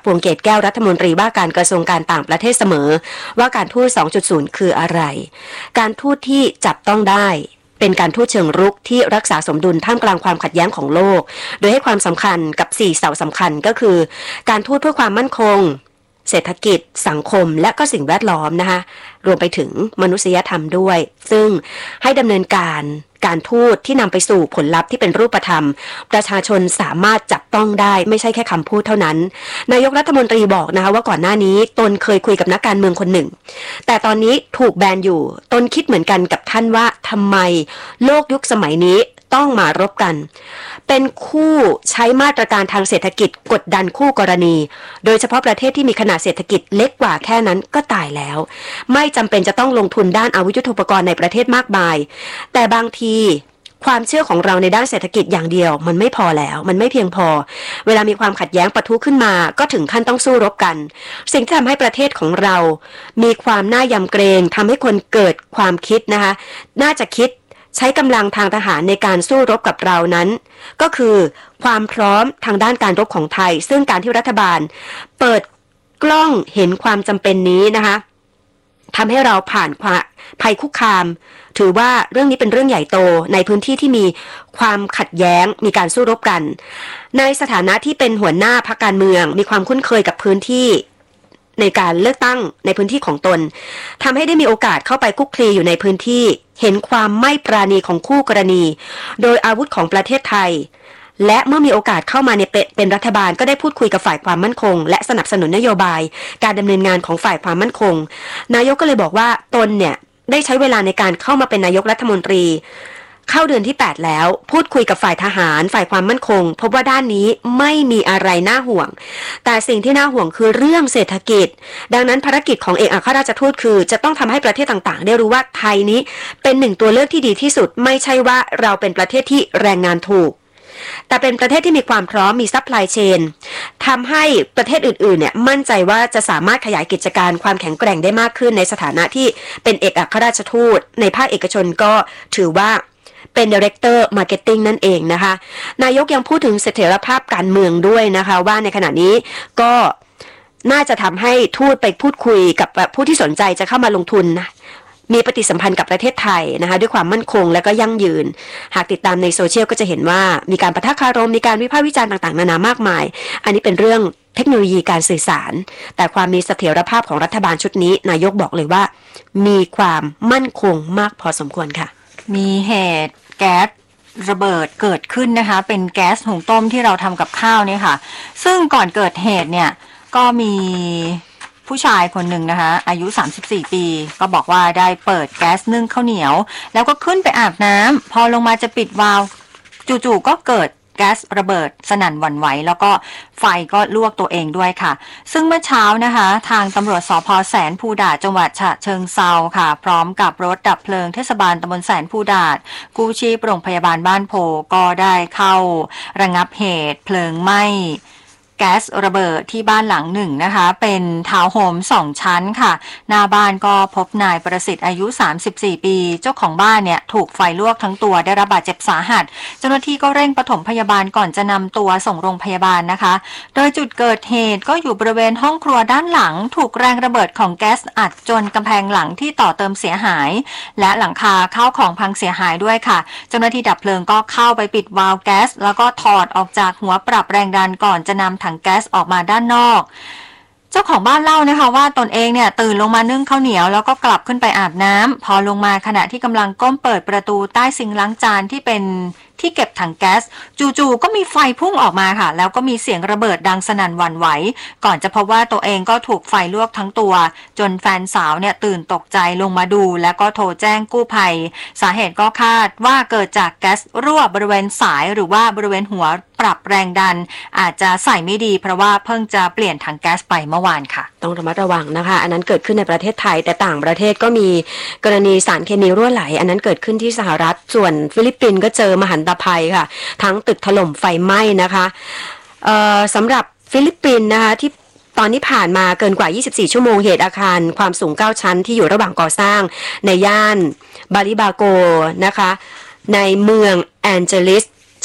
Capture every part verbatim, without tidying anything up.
พวงเกตแก้วรัฐมนตรีว่าการกระทรวงการต่างประเทศเสมอว่าการทูต สองจุดศูนย์ คืออะไรการทูตที่จับต้องได้เป็นการทูตเชิงรุกที่รักษาสมดุลท่ามกลางความขัดแย้งของโลกโดยให้ความสำคัญกับสี่เสาสำคัญก็คือการทูตเพื่อความมั่นคงเศรษฐกิจสังคมและก็สิ่งแวดล้อมนะคะรวมไปถึงมนุษยธรรมด้วยซึ่งให้ดำเนินการการทูตที่นำไปสู่ผลลัพธ์ที่เป็นรูปธรรมประชาชนสามารถจับต้องได้ไม่ใช่แค่คำพูดเท่านั้นนายกรัฐมนตรีบอกนะคะว่าก่อนหน้านี้ตนเคยคุยกับนักการเมืองคนหนึ่งแต่ตอนนี้ถูกแบนอยู่ตนคิดเหมือนกันกับท่านว่าทำไมโลกยุคสมัยนี้ต้องมารบกันเป็นคู่ใช้มาตรการทางเศรษฐกิจกดดันคู่กรณีโดยเฉพาะประเทศที่มีขนาดเศรษฐกิจเล็กกว่าแค่นั้นก็ตายแล้วไม่จำเป็นจะต้องลงทุนด้านอาวุธยุทโธปกรณ์ในประเทศมากมายแต่บางทีความเชื่อของเราในด้านเศรษฐกิจอย่างเดียวมันไม่พอแล้วมันไม่เพียงพอเวลามีความขัดแย้งปะทุขึ้นมาก็ถึงขั้นต้องสู้รบกันสิ่งที่ทำให้ประเทศของเรามีความน่ายำเกรงทำให้คนเกิดความคิดนะคะน่าจะคิดใช้กำลังทางทหารในการสู้รบกับเรานั้นก็คือความพร้อมทางด้านการรบของไทยซึ่งการที่รัฐบาลเปิดกล้องเห็นความจำเป็นนี้นะคะทำให้เราผ่านภัยคุกคามถือว่าเรื่องนี้เป็นเรื่องใหญ่โตในพื้นที่ที่มีความขัดแย้งมีการสู้รบกันในสถานะที่เป็นหัวหน้าพรรคการเมืองมีความคุ้นเคยกับพื้นที่ในการเลือกตั้งในพื้นที่ของตนทำให้ได้มีโอกาสเข้าไปคุกคลีอยู่ในพื้นที่เห็นความไม่ปราณีของคู่กรณีโดยอาวุธของประเทศไทยและเมื่อมีโอกาสเข้ามาในเป็นรัฐบาลก็ได้พูดคุยกับฝ่ายความมั่นคงและสนับสนุนนโยบายการดำเนินงานของฝ่ายความมั่นคงนายกก็เลยบอกว่าตนเนี่ยได้ใช้เวลาในการเข้ามาเป็นนายกรัฐมนตรีเข้าเดือนที่แปดแล้วพูดคุยกับฝ่ายทหารฝ่ายความมั่นคงพบว่าด้านนี้ไม่มีอะไรน่าห่วงแต่สิ่งที่น่าห่วงคือเรื่องเศรษฐกิจดังนั้นภารกิจของเอกอัครราชทูตคือจะต้องทำให้ประเทศต่างๆได้รู้ว่าไทยนี้เป็นหนึ่งตัวเลือกที่ดีที่สุดไม่ใช่ว่าเราเป็นประเทศที่แรงงานถูกแต่เป็นประเทศที่มีความพร้อมมีซัพพลายเชนทำให้ประเทศอื่นๆเนี่ยมั่นใจว่าจะสามารถขยายกิจการความแข็งแกร่งได้มากขึ้นในสถานะที่เป็นเอกอัครราชทูตในภาคเอกชนก็ถือว่าเป็น Director Marketing นั่นเองนะคะนายกยังพูดถึงเสถียรภาพการเมืองด้วยนะคะว่าในขณะนี้ก็น่าจะทำให้ทูตไปพูดคุยกับผู้ที่สนใจจะเข้ามาลงทุนมีปฏิสัมพันธ์กับประเทศไทยนะคะด้วยความมั่นคงและก็ยั่งยืนหากติดตามในโซเชียลก็จะเห็นว่ามีการปะทะคารมมีการวิพากษ์วิจารณ์ต่างๆนานามากมายอันนี้เป็นเรื่องเทคโนโลยีการสื่อสารแต่ความมีเสถียรภาพของรัฐบาลชุดนี้นายกบอกเลยว่ามีความมั่นคงมากพอสมควรค่ะมีเหตุแก๊สระเบิดเกิดขึ้นนะคะเป็นแก๊สหุงต้มที่เราทำกับข้าวเนี่ยค่ะซึ่งก่อนเกิดเหตุเนี่ยก็มีผู้ชายคนหนึ่งนะคะอายุสามสิบสี่ปีก็บอกว่าได้เปิดแก๊สนึ่งข้าวเหนียวแล้วก็ขึ้นไปอาบน้ำพอลงมาจะปิดวาล์วจู่ๆก็เกิดแก๊สระเบิดสนั่นหวั่นไหวแล้วก็ไฟก็ลวกตัวเองด้วยค่ะซึ่งเมื่อเช้านะคะทางตำรวจสภ.แสนภูดาษจังหวัดฉะเชิงเทราค่ะพร้อมกับรถดับเพลิงเทศบาลตำบลแสนภูดาษกู้ชีพโรงพยาบาลบ้านโพก็ได้เข้าระงับเหตุเพลิงไหม้แก๊สระเบิดที่บ้านหลังหนึ่งนะคะเป็นทาวน์โฮมสองชั้นค่ะหน้าบ้านก็พบนายประสิทธิ์อายุสามสิบสี่ปีเจ้าของบ้านเนี่ยถูกไฟลวกทั้งตัวได้รับบาดเจ็บสาหัสเจ้าหน้าที่ก็เร่งปฐมพยาบาลก่อนจะนำตัวส่งโรงพยาบาลนะคะโดยจุดเกิดเหตุก็อยู่บริเวณห้องครัวด้านหลังถูกแรงระเบิดของแก๊สอัดจนกำแพงหลังที่ต่อเติมเสียหายและหลังคาข้าวของพังเสียหายด้วยค่ะเจ้าหน้าที่ดับเพลิงก็เข้าไปปิดวาล์วแก๊สแล้วก็ถอดออกจากหัวปรับแรงดันก่อนจะนำถังแก๊สออกมาด้านนอกเจ้าของบ้านเล่านะคะว่าตนเองเนี่ยตื่นลงมานึ่งข้าวเหนียวแล้วก็กลับขึ้นไปอาบน้ำพอลงมาขณะที่กำลังก้มเปิดประตูใต้ซิงค์ล้างจานที่เป็นที่เก็บถังแก๊สจู่ๆก็มีไฟพุ่งออกมาค่ะแล้วก็มีเสียงระเบิดดังสนั่นหวั่นไหวก่อนจะพบว่าตัวเองก็ถูกไฟลวกทั้งตัวจนแฟนสาวเนี่ยตื่นตกใจลงมาดูแล้วก็โทรแจ้งกู้ภัยสาเหตุก็คาดว่าเกิดจากแก๊สรั่วบริเวณสายหรือว่าบริเวณหัวปรับแรงดันอาจจะใส่ไม่ดีเพราะว่าเพิ่งจะเปลี่ยนถังแก๊สไปเมื่อวานค่ะต้องระมัดระวังนะคะอันนั้นเกิดขึ้นในประเทศไทยแต่ต่างประเทศก็มีกรณีสารเคมีรั่วไหลอันนั้นเกิดขึ้นที่สหรัฐส่วนฟิลิปปินส์ก็เจอมหันตภัยค่ะทั้งตึกถล่มไฟไหม้นะคะสำหรับฟิลิปปินส์นะคะที่ตอนนี้ผ่านมาเกินกว่ายี่สิบสี่ชั่วโมงเหตุอาคารความสูงเก้าชั้นที่อยู่ระหว่างก่อสร้างในย่านบาลิบาโกนะคะในเมืองแอนเจลิสจังหวัด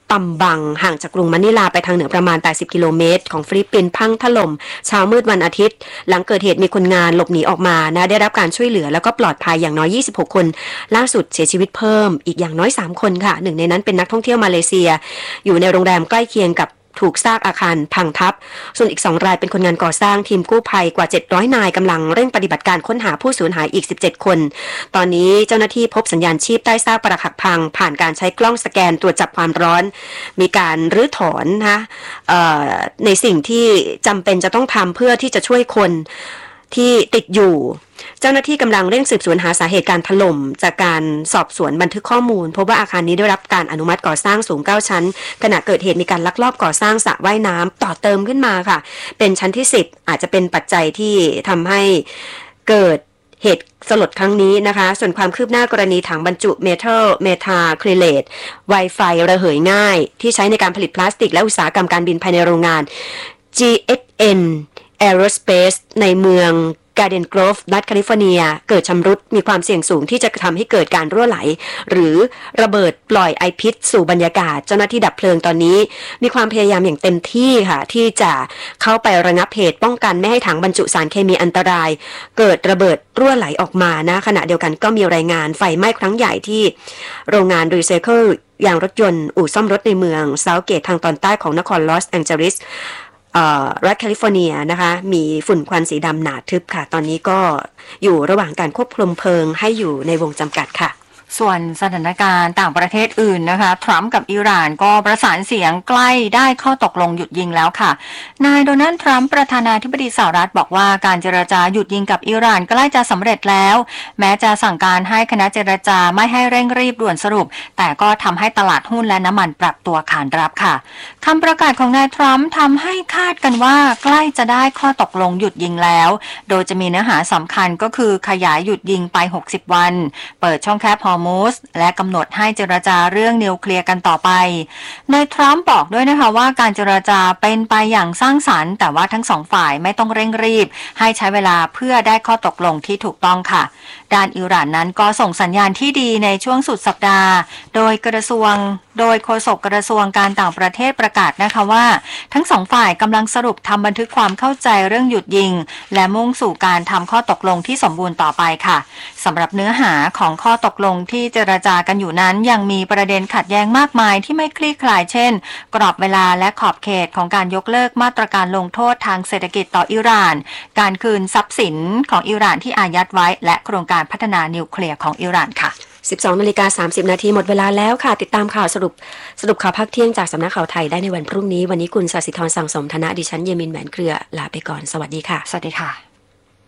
ตัมบังห่างจากกรุงมะนิลาไปทางเหนือประมาณแปดสิบกิโลเมตรของฟิลิปปินส์พังถล่มเช้ามืดวันอาทิตย์หลังเกิดเหตุมีคนงานหลบหนีออกมานะได้รับการช่วยเหลือแล้วก็ปลอดภัยอย่างน้อยยี่สิบหกคนล่าสุดเสียชีวิตเพิ่มอีกอย่างน้อยสามคนค่ะหนึ่งในนั้นเป็นนักท่องเที่ยวมาเลเซียอยู่ในโรงแรมใกล้เคียงกับถูกซากอาคารพังทับส่วนอีกสองรายเป็นคนงานก่อสร้างทีมกู้ภัยกว่าเจ็ดร้อยนายกำลังเร่งปฏิบัติการค้นหาผู้สูญหายอีกสิบเจ็ดคนตอนนี้เจ้าหน้าที่พบสัญญาณชีพใต้ซากปรักหักพังผ่านการใช้กล้องสแกนตรวจจับความร้อนมีการรื้อถอนนะในสิ่งที่จำเป็นจะต้องทำเพื่อที่จะช่วยคนที่ติดอยู่เจ้าหน้าที่กำลังเร่งสืบสวนหาสาเหตุการถล่มจากการสอบสวนบันทึกข้อมูลพบว่าอาคารนี้ได้รับการอนุมัติก่อสร้างสูงเก้าชั้นขณะเกิดเหตุมีการลักลอบก่อสร้างสระว่ายน้ำต่อเติมขึ้นมาค่ะเป็นชั้นที่สิบอาจจะเป็นปัจจัยที่ทำให้เกิดเหตุสลดครั้งนี้นะคะส่วนความคืบหน้ากรณีถังบรรจุเมทัลเมทาคริเลตไวไฟระเหยง่ายที่ใช้ในการผลิตพลาสติกและอุตสาหกรรมการบินภายในโรงงาน จี เอส เอ็น Aerospace ในเมืองการ์เดนโกรฟรัฐแคลิฟอร์เนียเกิดชำรุดมีความเสี่ยงสูงที่จะทำให้เกิดการรั่วไหลหรือระเบิดปล่อยไอพิษสู่บรรยากาศเจ้าหน้าที่ดับเพลิงตอนนี้มีความพยายามอย่างเต็มที่ค่ะที่จะเข้าไประงับเหตุป้องกันไม่ให้ถังบรรจุสารเคมีอันตรายเกิดระเบิดรั่วไหลออกมานะขณะเดียวกันก็มีรายงานไฟไหม้ครั้งใหญ่ที่โรงงานรีไซเคิลยางรถยนต์อู่ซ่อมรถในเมืองเซาท์เกตทางตอนใต้ของนครลอสแองเจลิสรัฐแคลิฟอร์เนียนะคะมีฝุ่นควันสีดำหนาทึบค่ะตอนนี้ก็อยู่ระหว่างการควบคุมเพลิงให้อยู่ในวงจำกัดค่ะส่วนสถานการณ์ต่างประเทศอื่นนะคะทรัมป์กับอิหร่านก็ประสานเสียงใกล้ได้ข้อตกลงหยุดยิงแล้วค่ะนายโดนัลด์ทรัมป์ประธานาธิบดีสหรัฐบอกว่าการเจรจาหยุดยิงกับอิหร่านใกล้จะสำเร็จแล้วแม้จะสั่งการให้คณะเจรจาไม่ให้เร่งรีบด่วนสรุปแต่ก็ทำให้ตลาดหุ้นและน้ำมันปรับตัวขานรับค่ะคำประกาศของนายทรัมป์ทำให้คาดกันว่าใกล้จะได้ข้อตกลงหยุดยิงแล้วโดยจะมีเนื้อหาสำคัญก็คือขยายหยุดยิงไปหกสิบวันเปิดช่องแคบฮอร์มูสและกำหนดให้เจรจาเรื่องนิวเคลียร์กันต่อไปนายทรัมป์บอกด้วยนะคะว่าการเจรจาเป็นไปอย่างสร้างสรรค์แต่ว่าทั้งสองฝ่ายไม่ต้องเร่งรีบให้ใช้เวลาเพื่อได้ข้อตกลงที่ถูกต้องค่ะด้านอิหร่านนั้นก็ส่งสัญญาณที่ดีในช่วงสุดสัปดาห์โดยกระทรวงโดยโฆษกกระทรวงการต่างประเทศประกาศนะคะว่าทั้งสองฝ่ายกำลังสรุปทำบันทึกความเข้าใจเรื่องหยุดยิงและมุ่งสู่การทำข้อตกลงที่สมบูรณ์ต่อไปค่ะสำหรับเนื้อหาของข้อตกลงที่เจรจากันอยู่นั้นยังมีประเด็นขัดแย้งมากมายที่ไม่คลี่คลายเช่นกรอบเวลาและขอบเขตของการยกเลิกมาตรการลงโทษทางเศรษฐกิจต่ออิหร่านการคืนทรัพย์สินของอิหร่านที่อายัดไว้และโครงการพัฒนานิวเคลียร์ของอิหร่านค่ะสิบสองนาฬิกาสามสิบนาทีหมดเวลาแล้วค่ะติดตามข่าวสรุปสรุปข่าวภาคเที่ยงจากสำนักข่าวไทยได้ในวันพรุ่งนี้วันนี้คุณศศิธรสังสมธนะดิฉันเยมินแหวนเครือลาไปก่อนสวัสดีค่ะสวัสดีค่ะ